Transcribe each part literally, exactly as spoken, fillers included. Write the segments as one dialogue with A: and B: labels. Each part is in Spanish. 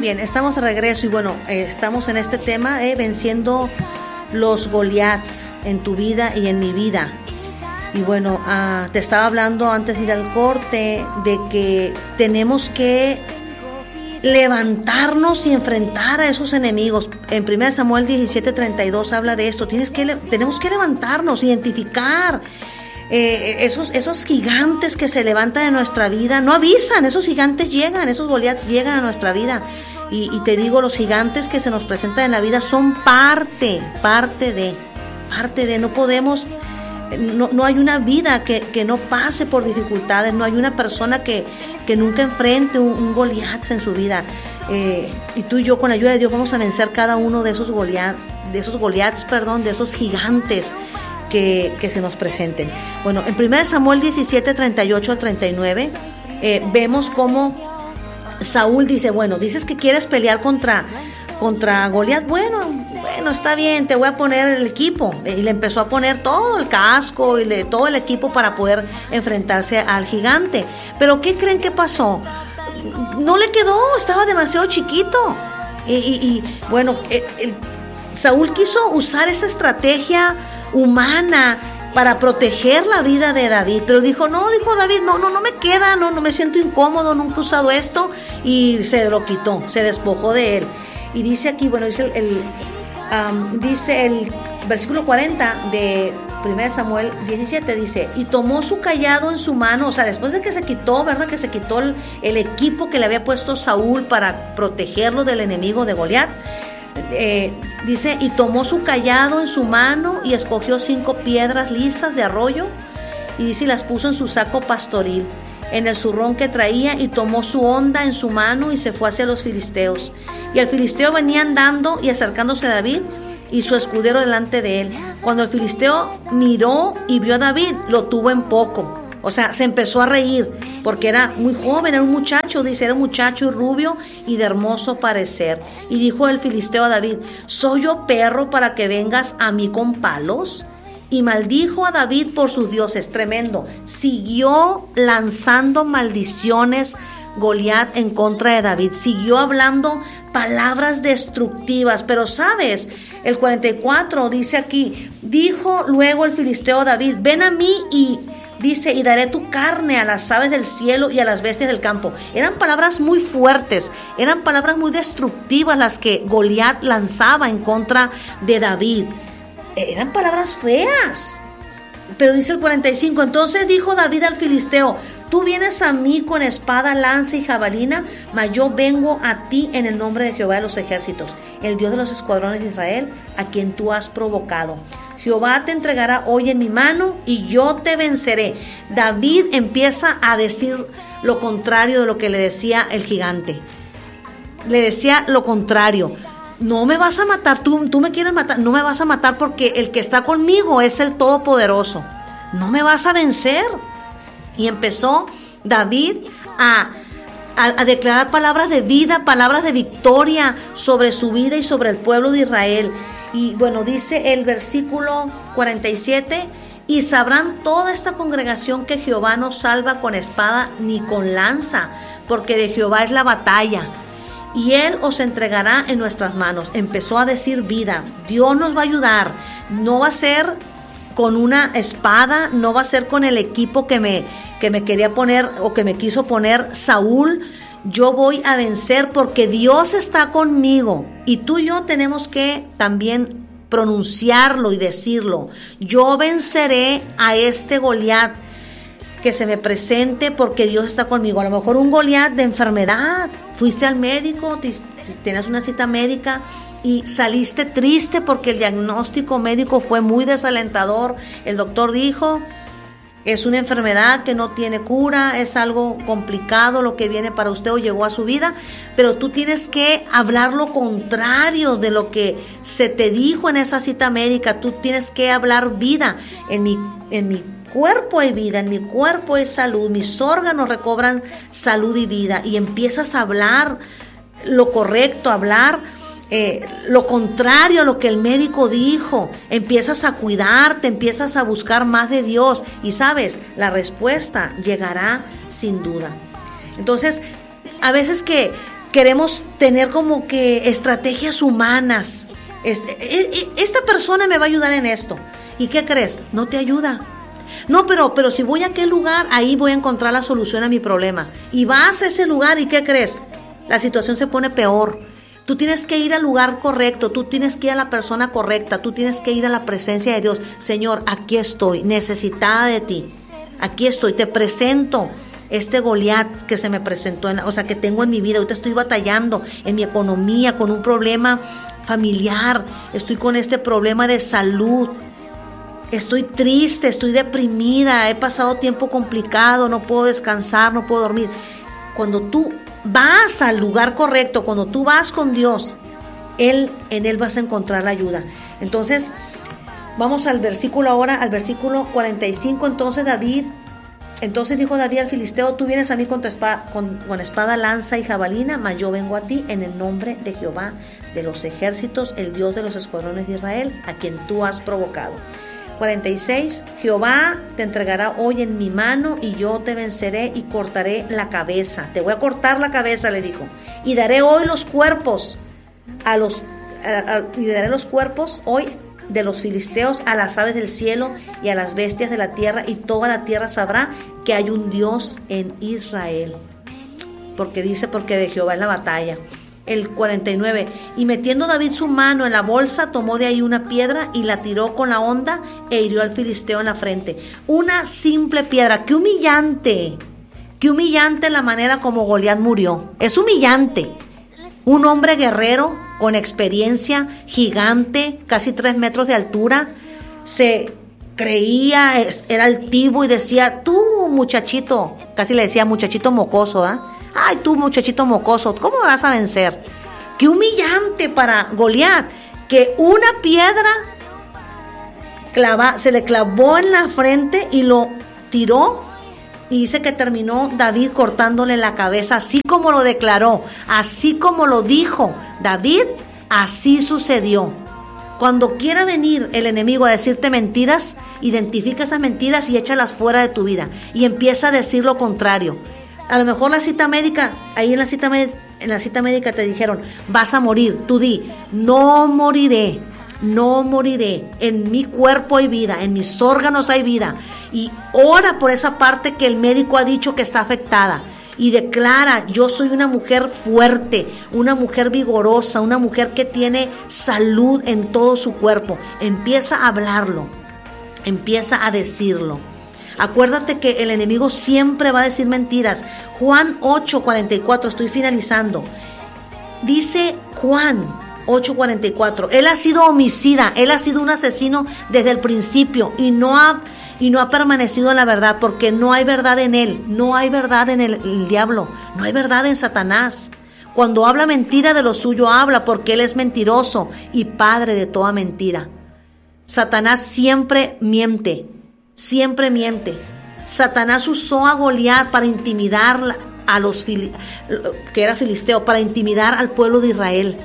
A: bien, estamos de regreso y bueno, eh, estamos en este tema, eh, venciendo los Goliaths en tu vida y en mi vida. Y bueno, uh, te estaba hablando antes de ir al corte de que tenemos que levantarnos y enfrentar a esos enemigos. En primera Samuel diecisiete treinta y dos habla de esto. Tienes que, tenemos que levantarnos, identificar eh, esos, esos gigantes que se levantan en nuestra vida. No avisan, esos gigantes llegan, esos Goliaths llegan a nuestra vida. Y, y te digo, los gigantes que se nos presentan en la vida son parte, parte de, parte de, no podemos... No, no hay una vida que, que no pase por dificultades, no hay una persona que, que nunca enfrente un, un Goliat en su vida. Eh, y tú y yo, con la ayuda de Dios, vamos a vencer cada uno de esos Goliats, de esos Goliats, perdón, de esos gigantes que, que se nos presenten. Bueno, en primera Samuel diecisiete treinta y ocho al treinta y nueve, eh, vemos cómo Saúl dice, bueno, dices que quieres pelear contra... contra Goliat, bueno, bueno, está bien, te voy a poner el equipo. Y le empezó a poner todo el casco y le, todo el equipo para poder enfrentarse al gigante. Pero ¿qué creen que pasó? No le quedó, estaba demasiado chiquito. Y, y, y bueno, el, el, Saúl quiso usar esa estrategia humana para proteger la vida de David, pero dijo, no, dijo David, no, no, no me queda, no, no me siento incómodo, nunca he usado esto, y se lo quitó, se despojó de él. Y dice aquí, bueno, dice el, el um, dice el versículo cuarenta de primera Samuel diecisiete, dice, y tomó su cayado en su mano, o sea, después de que se quitó, ¿verdad? Que se quitó el, el equipo que le había puesto Saúl para protegerlo del enemigo de Goliat, eh, dice, y tomó su cayado en su mano y escogió cinco piedras lisas de arroyo, y dice, y las puso en su saco pastoril, en el zurrón que traía, y tomó su honda en su mano y se fue hacia los filisteos. Y el filisteo venía andando y acercándose a David y su escudero delante de él. Cuando el filisteo miró y vio a David, lo tuvo en poco. O sea, se empezó a reír porque era muy joven, era un muchacho, dice, era un muchacho y rubio y de hermoso parecer. Y dijo el filisteo a David, ¿soy yo perro para que vengas a mí con palos? Y maldijo a David por sus dioses. Tremendo. Siguió lanzando maldiciones Goliat en contra de David. Siguió hablando palabras destructivas. Pero sabes, el cuarenta y cuatro dice aquí, dijo luego el filisteo a David, ven a mí y dice, y daré tu carne a las aves del cielo y a las bestias del campo. Eran palabras muy fuertes, eran palabras muy destructivas las que Goliat lanzaba en contra de David. Eran palabras feas. Pero dice el cuarenta y cinco, entonces dijo David al filisteo, tú vienes a mí con espada, lanza y jabalina, mas yo vengo a ti en el nombre de Jehová de los ejércitos, el Dios de los escuadrones de Israel, a quien tú has provocado. Jehová te entregará hoy en mi mano y yo te venceré. David empieza a decir lo contrario de lo que le decía el gigante. Le decía lo contrario. No me vas a matar, tú, tú me quieres matar, no me vas a matar porque el que está conmigo es el Todopoderoso. No me vas a vencer. Y empezó David a, a, a declarar palabras de vida, palabras de victoria sobre su vida y sobre el pueblo de Israel. Y bueno, dice el versículo cuarenta y siete, y sabrán toda esta congregación que Jehová no salva con espada ni con lanza, porque de Jehová es la batalla. Y Él os entregará en nuestras manos. Empezó a decir vida. Dios nos va a ayudar. No va a ser con una espada, no va a ser con el equipo que me, que me quería poner o que me quiso poner Saúl. Yo voy a vencer porque Dios está conmigo. Y tú y yo tenemos que también pronunciarlo y decirlo. Yo venceré a este Goliat que se me presente porque Dios está conmigo. A lo mejor un Goliat de enfermedad. Fuiste al médico, tenías una cita médica y saliste triste porque el diagnóstico médico fue muy desalentador. El doctor dijo, es una enfermedad que no tiene cura, es algo complicado lo que viene para usted o llegó a su vida, pero tú tienes que hablar lo contrario de lo que se te dijo en esa cita médica. Tú tienes que hablar vida. En mi, en mi cuerpo hay vida, en mi cuerpo hay salud, mis órganos recobran salud y vida, y empiezas a hablar lo correcto, a hablar eh, lo contrario a lo que el médico dijo, empiezas a cuidarte, empiezas a buscar más de Dios, y sabes, la respuesta llegará sin duda. Entonces, a veces que queremos tener como que estrategias humanas. Este, esta persona me va a ayudar en esto. ¿Y qué crees? No te ayuda. No, pero, pero si voy a aquel lugar, ahí voy a encontrar la solución a mi problema. Y vas a ese lugar, ¿y qué crees? La situación se pone peor. Tú tienes que ir al lugar correcto, tú tienes que ir a la persona correcta, tú tienes que ir a la presencia de Dios. Señor, aquí estoy, necesitada de ti. Aquí estoy, te presento este Goliat que se me presentó, en, o sea, que tengo en mi vida. Ahorita estoy batallando en mi economía, con un problema familiar, estoy con este problema de salud. Estoy triste, estoy deprimida, he pasado tiempo complicado, no puedo descansar, no puedo dormir. Cuando tú vas al lugar correcto, cuando tú vas con Dios, Él, en Él vas a encontrar la ayuda. Entonces, vamos al versículo ahora, al versículo cuarenta y cinco. Entonces David, entonces dijo David al filisteo: tú vienes a mí con, tu espada, con, con espada, lanza y jabalina, mas yo vengo a ti en el nombre de Jehová de los ejércitos, el Dios de los escuadrones de Israel, a quien tú has provocado. cuarenta y seis. Jehová te entregará hoy en mi mano y yo te venceré y cortaré la cabeza. Te voy a cortar la cabeza, le dijo. Y daré hoy los cuerpos a los a, a, y daré los cuerpos hoy de los filisteos a las aves del cielo y a las bestias de la tierra, y toda la tierra sabrá que hay un Dios en Israel. Porque dice, porque de Jehová es la batalla. El cuarenta y nueve. Y metiendo David su mano en la bolsa, tomó de ahí una piedra y la tiró con la honda e hirió al filisteo en la frente. Una simple piedra. Qué humillante. Qué humillante la manera como Goliat murió. Es humillante. Un hombre guerrero con experiencia, gigante, casi tres metros de altura, se creía, era altivo y decía: tú, muchachito, casi le decía muchachito mocoso, ¿ah? ¿eh? Ay, tú, muchachito mocoso, ¿cómo me vas a vencer? Qué humillante para Goliat, que una piedra clava, se le clavó en la frente y lo tiró, y dice que terminó David cortándole la cabeza, así como lo declaró, así como lo dijo David, así sucedió. Cuando quiera venir el enemigo a decirte mentiras, identifica esas mentiras y échalas fuera de tu vida, y empieza a decir lo contrario. A lo mejor la cita médica, ahí en la cita, en la cita médica te dijeron: vas a morir. Tú di: no moriré, no moriré. En mi cuerpo hay vida, en mis órganos hay vida. Y ora por esa parte que el médico ha dicho que está afectada. Y declara: yo soy una mujer fuerte, una mujer vigorosa, una mujer que tiene salud en todo su cuerpo. Empieza a hablarlo, empieza a decirlo. Acuérdate que el enemigo siempre va a decir mentiras. Juan ocho cuarenta y cuatro, estoy finalizando. Dice Juan ocho cuarenta y cuatro, él ha sido homicida, él ha sido un asesino desde el principio y no ha, y no ha permanecido en la verdad, porque no hay verdad en él, no hay verdad en el, el diablo, no hay verdad en Satanás. Cuando habla mentira, de lo suyo habla, porque él es mentiroso y padre de toda mentira. Satanás siempre miente. Siempre miente. Satanás usó a Goliat para intimidar a los fili- que era filisteo, para intimidar al pueblo de Israel.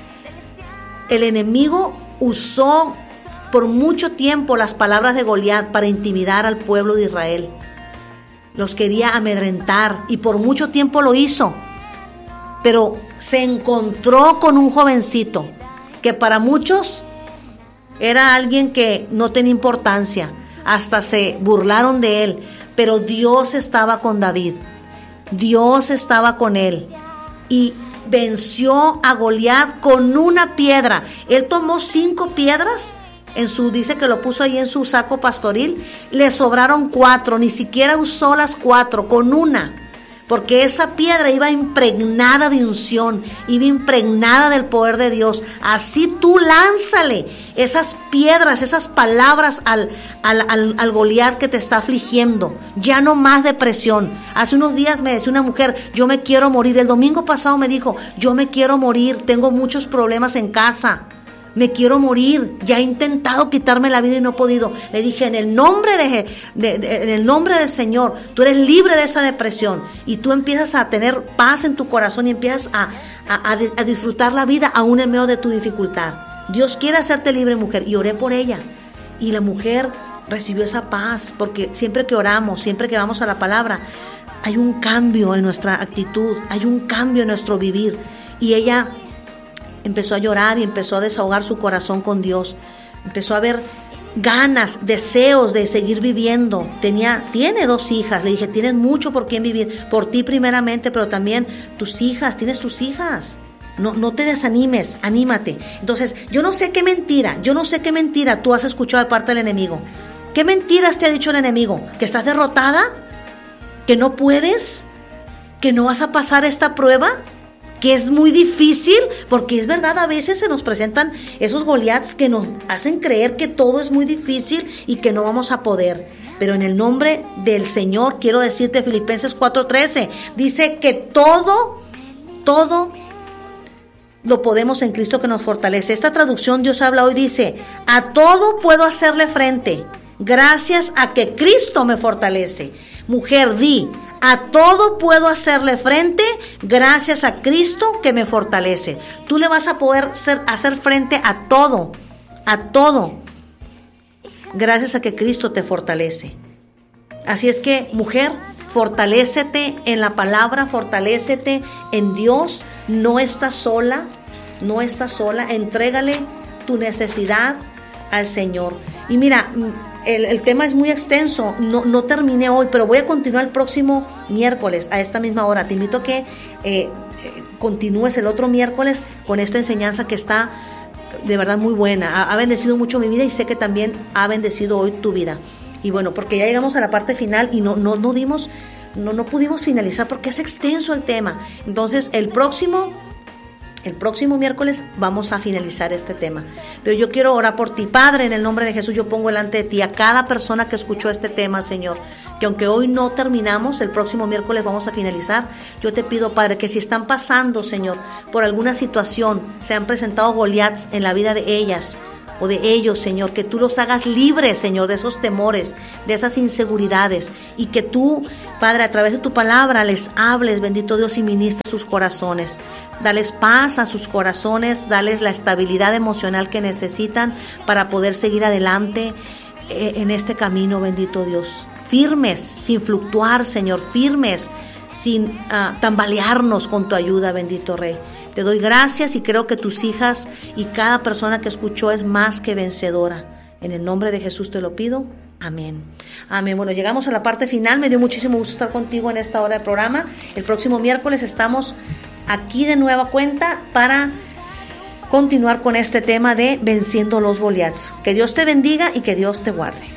A: El enemigo usó por mucho tiempo las palabras de Goliat para intimidar al pueblo de Israel. Los quería amedrentar y por mucho tiempo lo hizo. Pero se encontró con un jovencito que para muchos era alguien que no tenía importancia. Hasta se burlaron de él, pero Dios estaba con David. Dios estaba con él y venció a Goliat con una piedra. Él tomó cinco piedras, en su, dice que lo puso ahí en su saco pastoril, le sobraron cuatro, ni siquiera usó las cuatro, con una. Porque esa piedra iba impregnada de unción, iba impregnada del poder de Dios. Así tú lánzale esas piedras, esas palabras al, al, al, al Goliat que te está afligiendo. Ya no más depresión. Hace unos días me decía una mujer: yo me quiero morir. El domingo pasado me dijo: yo me quiero morir, tengo muchos problemas en casa. Me quiero morir, ya he intentado quitarme la vida y no he podido. Le dije: en el nombre de, de, de, en el nombre del Señor, tú eres libre de esa depresión y tú empiezas a tener paz en tu corazón y empiezas a, a, a disfrutar la vida aún en medio de tu dificultad. Dios quiere hacerte libre, mujer. Y oré por ella y la mujer recibió esa paz, porque siempre que oramos, siempre que vamos a la palabra, hay un cambio en nuestra actitud, hay un cambio en nuestro vivir. Y ella empezó a llorar y empezó a desahogar su corazón con Dios. Empezó a ver ganas, deseos de seguir viviendo. Tenía, tiene dos hijas. Le dije, tienes mucho por quién vivir, por ti primeramente, pero también tus hijas, tienes tus hijas. No, no te desanimes, anímate. Entonces, yo no sé qué mentira, yo no sé qué mentira tú has escuchado de parte del enemigo. ¿Qué mentiras te ha dicho el enemigo? ¿Que estás derrotada? ¿Que no puedes? ¿Que no vas a pasar esta prueba? ¿Que es muy difícil? Porque es verdad, a veces se nos presentan esos Goliaths que nos hacen creer que todo es muy difícil y que no vamos a poder. Pero en el nombre del Señor, quiero decirte, Filipenses cuatro trece, dice que todo, todo lo podemos en Cristo que nos fortalece. Esta traducción Dios habla hoy, dice, a todo puedo hacerle frente, gracias a que Cristo me fortalece. Mujer, di, a todo puedo hacerle frente, gracias a Cristo que me fortalece. Tú le vas a poder ser, hacer frente a todo, a todo, gracias a que Cristo te fortalece. Así es que, mujer, fortalécete en la palabra, fortalécete en Dios. No estás sola, no estás sola. Entrégale tu necesidad al Señor. Y mira, el, el tema es muy extenso, no, no terminé hoy, pero voy a continuar el próximo miércoles a esta misma hora. Te invito a que eh, eh, continúes el otro miércoles con esta enseñanza que está de verdad muy buena. Ha, ha bendecido mucho mi vida y sé que también ha bendecido hoy tu vida. Y bueno, porque ya llegamos a la parte final y no, no, no dimos, no, no pudimos finalizar porque es extenso el tema. Entonces, el próximo, el próximo miércoles vamos a finalizar este tema. Pero yo quiero orar por ti, Padre, en el nombre de Jesús. Yo pongo delante de ti a cada persona que escuchó este tema, Señor, que aunque hoy no terminamos, el próximo miércoles vamos a finalizar. Yo te pido, Padre, que si están pasando, Señor, por alguna situación, se han presentado Goliaths en la vida de ellas o de ellos, Señor, que tú los hagas libres, Señor, de esos temores, de esas inseguridades, y que tú, Padre, a través de tu palabra les hables, bendito Dios, y ministres sus corazones. Dales paz a sus corazones, dales la estabilidad emocional que necesitan para poder seguir adelante en este camino, bendito Dios. Firmes, sin fluctuar, Señor, firmes, sin uh, tambalearnos con tu ayuda, bendito Rey. Te doy gracias y creo que tus hijas y cada persona que escuchó es más que vencedora. En el nombre de Jesús te lo pido. Amén. Amén. Bueno, llegamos a la parte final. Me dio muchísimo gusto estar contigo en esta hora de programa. El próximo miércoles estamos aquí de nueva cuenta para continuar con este tema de venciendo los Goliaths. Que Dios te bendiga y que Dios te guarde.